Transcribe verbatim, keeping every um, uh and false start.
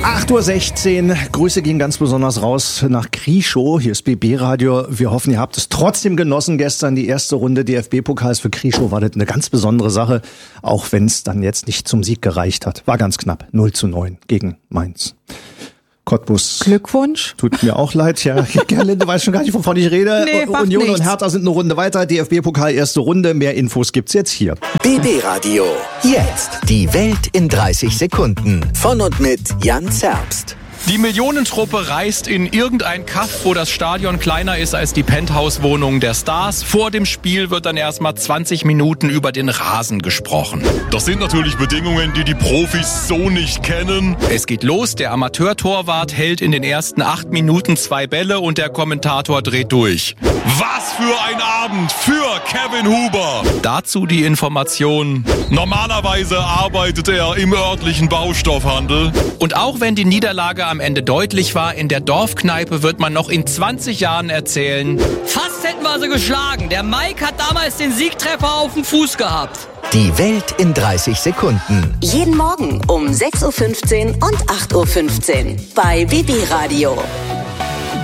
acht Uhr sechzehn, Grüße gehen ganz besonders raus nach Krieschow. Hier ist B B-Radio. Wir hoffen, ihr habt es trotzdem genossen. Gestern die erste Runde D F B-Pokals für Krieschow war das eine ganz besondere Sache, auch wenn es dann jetzt nicht zum Sieg gereicht hat. War ganz knapp, null zu neun gegen Mainz. Cottbus. Glückwunsch. Tut mir auch leid. Ja, Gerlinde weiß schon gar nicht, wovon ich rede. Nee, macht Union nichts. und Hertha sind eine Runde weiter. D F B-Pokal erste Runde. Mehr Infos gibt's jetzt hier. B B-Radio. Jetzt die Welt in dreißig Sekunden. Von und mit Jan Zerbst. Die Millionentruppe reist in irgendein Kaff, wo das Stadion kleiner ist als die Penthouse-Wohnung der Stars. Vor dem Spiel wird dann erstmal zwanzig Minuten über den Rasen gesprochen. Das sind natürlich Bedingungen, die die Profis so nicht kennen. Es geht los, der Amateurtorwart hält in den ersten acht Minuten zwei Bälle und der Kommentator dreht durch. Was für ein Abend für Kevin Huber. Dazu die Information: Normalerweise arbeitet er im örtlichen Baustoffhandel. Und auch wenn die Niederlage am Ende deutlich war, in der Dorfkneipe wird man noch in zwanzig Jahren erzählen: Fast hätten wir sie geschlagen. Der Mike hat damals den Siegtreffer auf dem Fuß gehabt. Die Welt in dreißig Sekunden. Jeden Morgen um sechs Uhr fünfzehn und acht Uhr fünfzehn bei B B-Radio.